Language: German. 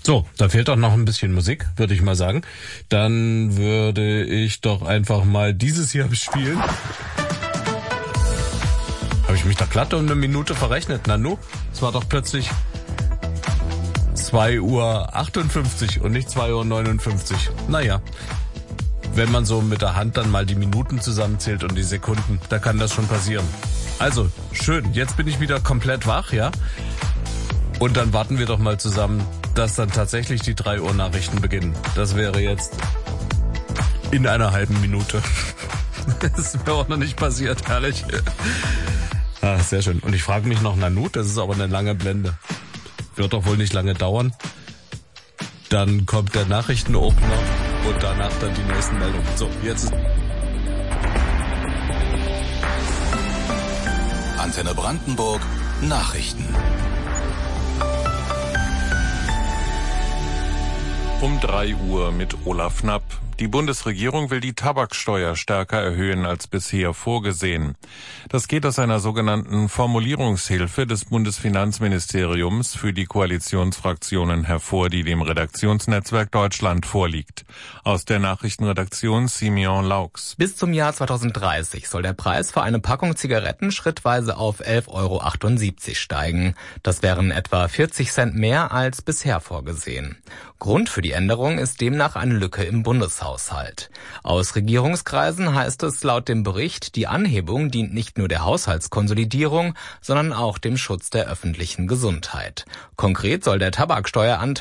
So, da fehlt doch noch ein bisschen Musik, würde ich mal sagen. Dann würde ich doch einfach mal dieses hier spielen. Habe ich mich da glatt um eine Minute verrechnet, Nanu? Es war doch plötzlich 2:58 Uhr und nicht 2:59 Uhr. Naja, wenn man so mit der Hand dann mal die Minuten zusammenzählt und die Sekunden, da kann das schon passieren. Also, schön, jetzt bin ich wieder komplett wach, ja? Und dann warten wir doch mal zusammen, dass dann tatsächlich die 3 Uhr Nachrichten beginnen. Das wäre jetzt in einer halben Minute. Das ist mir auch noch nicht passiert, herrlich. Ah, sehr schön. Und ich frage mich noch, Nanu, das ist aber eine lange Blende. Wird doch wohl nicht lange dauern. Dann kommt der Nachrichtenopener und danach dann die nächsten Meldungen. So, jetzt ist... Antenne Brandenburg, Nachrichten. Um 3 Uhr mit Olaf Knapp. Die Bundesregierung will die Tabaksteuer stärker erhöhen als bisher vorgesehen. Das geht aus einer sogenannten Formulierungshilfe des Bundesfinanzministeriums für die Koalitionsfraktionen hervor, die dem Redaktionsnetzwerk Deutschland vorliegt. Aus der Nachrichtenredaktion Simeon Laux. Bis zum Jahr 2030 soll der Preis für eine Packung Zigaretten schrittweise auf 11,78 € steigen. Das wären etwa 40 Cent mehr als bisher vorgesehen. Grund für die Änderung ist demnach eine Lücke im Bundeshaushalt. Aus Regierungskreisen heißt es laut dem Bericht, die Anhebung dient nicht nur der Haushaltskonsolidierung, sondern auch dem Schutz der öffentlichen Gesundheit. Konkret soll der Tabaksteueranteil